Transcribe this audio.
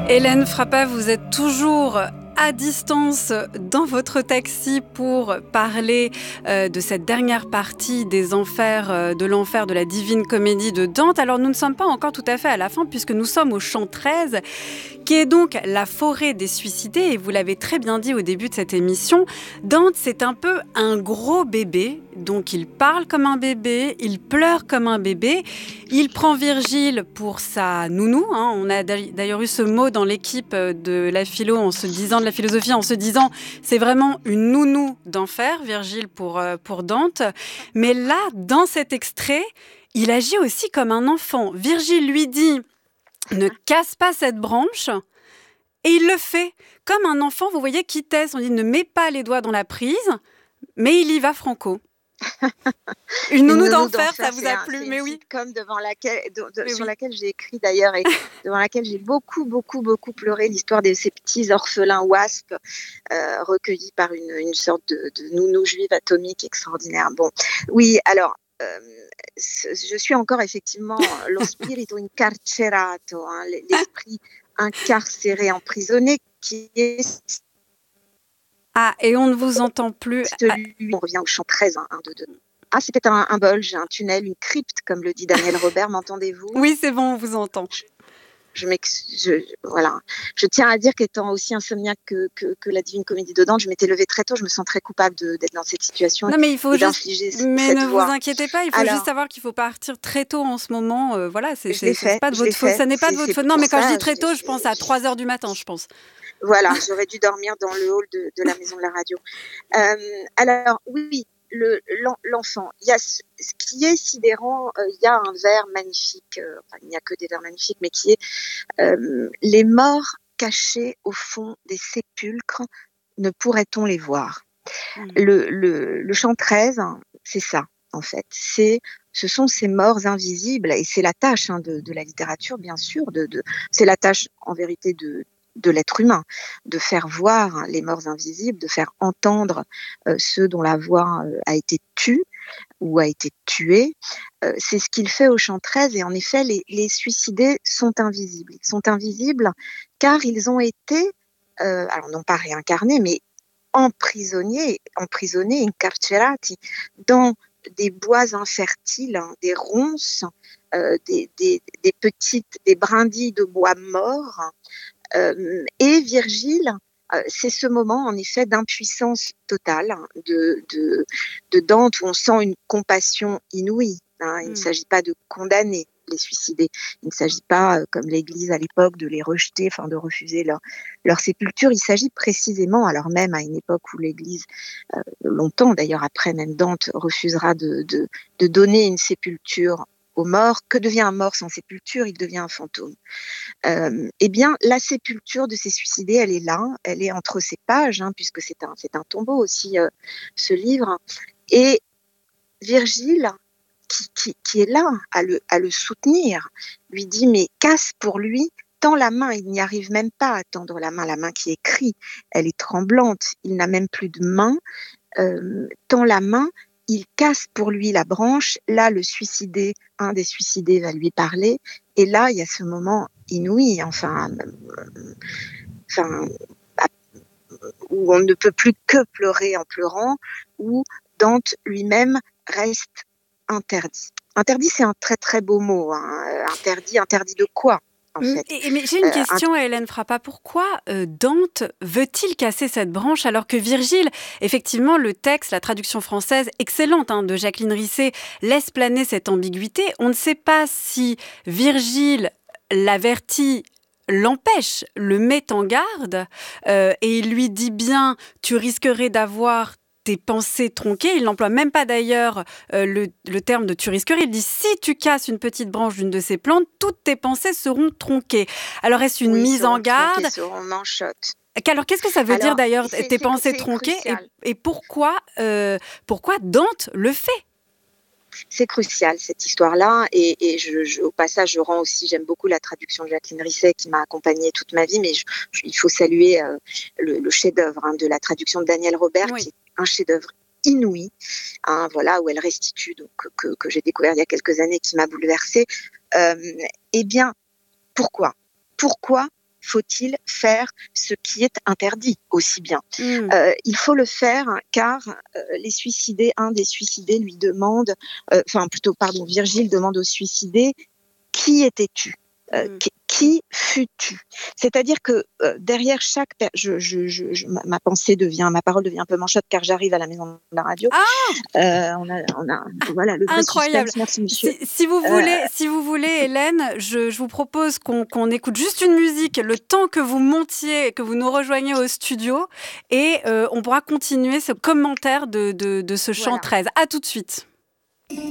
Hélène Frappa, vous êtes toujours à distance dans votre taxi pour parler de cette dernière partie des enfers, de l'enfer de la Divine Comédie de Dante. Alors nous ne sommes pas encore tout à fait à la fin puisque nous sommes au chant 13, qui est donc la forêt des suicidés. Et vous l'avez très bien dit au début de cette émission, Dante c'est un peu un gros bébé. Donc il parle comme un bébé, il pleure comme un bébé. Il prend Virgile pour sa nounou. On a d'ailleurs eu ce mot dans l'équipe de la philo de la philosophie en se disant c'est vraiment une nounou d'enfer, Virgile pour Dante. Mais là, dans cet extrait, il agit aussi comme un enfant. Virgile lui dit ne casse pas cette branche. Et il le fait comme un enfant, vous voyez, qui teste. On dit ne mets pas les doigts dans la prise, mais il y va franco. Une nounou d'enfer, ça vous a plu? Mais oui. Comme sur laquelle j'ai écrit d'ailleurs et devant laquelle j'ai beaucoup pleuré l'histoire de ces petits orphelins WASP recueillis par une sorte de nounou juive atomique extraordinaire. Bon, oui, alors je suis encore effectivement lo spirito incarcerato, l'esprit incarcéré, emprisonné, qui est... Ah, et on ne vous entend plus. On revient au chant 13, 1, 2, 2. Ah, c'est peut-être un bulge, un tunnel, une crypte, comme le dit Daniel Robert, m'entendez-vous? Oui, c'est bon, on vous entend. Voilà. Je tiens à dire qu'étant aussi insomniaque que la Divine Comédie de Dante, je m'étais levée très tôt, je me sens très coupable d'être dans cette situation. Non, mais il faut d'infliger mais cette ne voix. vous inquiétez pas, il faut juste savoir qu'il faut partir très tôt en ce moment. Voilà, c'est pas de votre faute. Ça n'est pas de votre faute. Non, mais quand je dis très tôt, je pense à 3h du matin, je pense. Voilà, j'aurais dû dormir dans le hall de la maison de la radio. Alors, oui, l'enfant. Il y a ce qui est sidérant, il y a un vers magnifique, il n'y a que des vers magnifiques, mais qui est les morts cachés au fond des sépulcres, ne pourrait-on les voir? Le chant 13, c'est ça, en fait. Ce sont ces morts invisibles, et c'est la tâche de la littérature, bien sûr, c'est la tâche, en vérité, de l'être humain, de faire voir les morts invisibles, de faire entendre ceux dont la voix a été tue ou a été tuée. C'est ce qu'il fait au chant 13, et en effet, les suicidés sont invisibles. Ils sont invisibles car ils ont été, alors non pas réincarnés, mais emprisonnés, incarcerati, dans des bois infertiles, des ronces, des brindilles de bois morts. Et Virgile, c'est ce moment en effet d'impuissance totale de Dante, où on sent une compassion inouïe. Il ne s'agit pas de condamner les suicidés, il ne s'agit pas, comme l'Église à l'époque, de les rejeter, de refuser leur sépulture. Il s'agit précisément, alors même à une époque où l'Église, longtemps d'ailleurs après même Dante, refusera de donner une sépulture aux morts. Que devient un mort sans sépulture? Il devient un fantôme. Eh bien, la sépulture de ces suicidés, elle est là, elle est entre ces pages, puisque c'est un tombeau aussi, ce livre. Et Virgile, qui est là à le soutenir, lui dit mais casse pour lui, tend la main. Il n'y arrive même pas à tendre la main qui écrit, elle est tremblante, il n'a même plus de main, tend la main. Il casse pour lui la branche. Là, un des suicidés va lui parler. Et là, il y a ce moment inouï, où on ne peut plus que pleurer en pleurant, où Dante lui-même reste interdit. Interdit, c'est un très très beau mot. Interdit de quoi? En fait. Mais j'ai une question à Hélène Frappa. Pourquoi Dante veut-il casser cette branche alors que Virgile, effectivement, le texte, la traduction française excellente de Jacqueline Risset, laisse planer cette ambiguïté. On ne sait pas si Virgile l'avertit, l'empêche, le met en garde et il lui dit bien « tu risquerais d'avoir tes pensées tronquées ». Il n'emploie même pas d'ailleurs le terme de tu risquerais. Il dit si tu casses une petite branche d'une de ces plantes, toutes tes pensées seront tronquées. Alors est-ce une mise en garde? Seront manchottes. Alors qu'est-ce que ça veut dire d'ailleurs tes pensées tronquées et pourquoi Dante le fait? C'est crucial cette histoire-là, et au passage je rends aussi, j'aime beaucoup la traduction de Jacqueline Risset qui m'a accompagnée toute ma vie, mais il faut saluer le chef-d'œuvre de la traduction de Daniel Robert, qui est un chef-d'œuvre inouï, où elle restitue, donc que j'ai découvert il y a quelques années, qui m'a bouleversée. Eh bien, pourquoi faut-il faire ce qui est interdit aussi bien? Mmh. Il faut le faire car un des suicidés lui demande, Virgile demande au suicidé: qui étais-tu? Qui fus-tu? C'est-à-dire que derrière chaque ma parole devient un peu manchotte car j'arrive à la maison de la radio. Voilà le vrai Incroyable. suspense. Merci monsieur. Si vous voulez, Hélène, je vous propose qu'on écoute juste une musique, le temps que vous montiez, que vous nous rejoigniez au studio, et on pourra continuer ce commentaire de ce chant Voilà. 13. À tout de suite.